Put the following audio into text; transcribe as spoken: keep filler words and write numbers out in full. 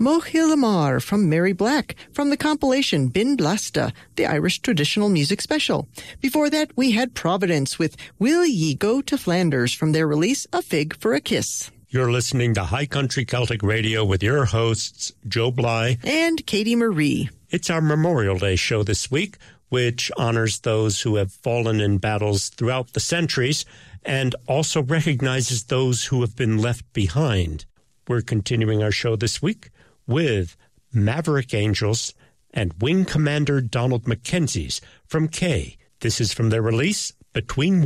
Mochil Amar from Mary Black from the compilation Bin Blasta, the Irish traditional music special. Before that, we had Providence with Will Ye Go to Flanders from their release A Fig for a Kiss. You're listening to High Country Celtic Radio with your hosts, Joe Bly and Katie Marie. It's our Memorial Day show this week, which honors those who have fallen in battles throughout the centuries and also recognizes those who have been left behind. We're continuing our show this week with Maverick Angels and Wing Commander Donald Mackenzie's from K. This is from their release, Between